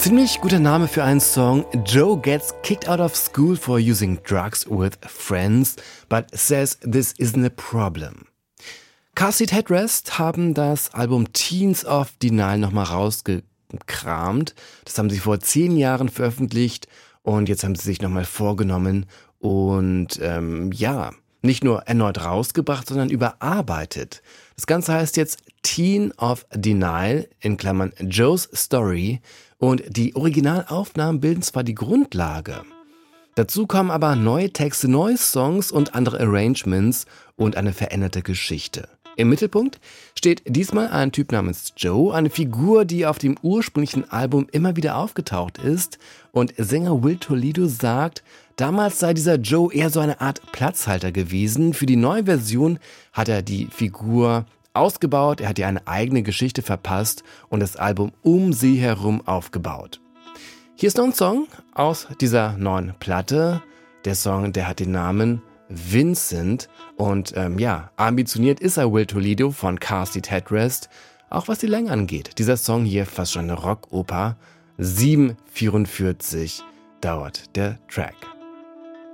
Ziemlich guter Name für einen Song. Joe gets kicked out of school for using drugs with friends, but says this isn't a problem. Car Seat Headrest haben das Album Teens of Denial nochmal rausgekramt. Das haben sie vor 10 Jahren veröffentlicht und jetzt haben sie sich nochmal vorgenommen und nicht nur erneut rausgebracht, sondern überarbeitet. Das Ganze heißt jetzt Teen of Denial in Klammern Joe's Story und die Originalaufnahmen bilden zwar die Grundlage. Dazu kommen aber neue Texte, neue Songs und andere Arrangements und eine veränderte Geschichte. Im Mittelpunkt steht diesmal ein Typ namens Joe, eine Figur, die auf dem ursprünglichen Album immer wieder aufgetaucht ist. Und Sänger Will Toledo sagt, damals sei dieser Joe eher so eine Art Platzhalter gewesen. Für die neue Version hat er die Figur ausgebaut, er hat ihr eine eigene Geschichte verpasst und das Album um sie herum aufgebaut. Hier ist noch ein Song aus dieser neuen Platte. Der Song, der hat den Namen Vincent und ambitioniert ist er Will Toledo von Car Seat Headrest, auch was die Länge angeht. Dieser Song hier fast schon eine Rockoper, 7,44 dauert der Track.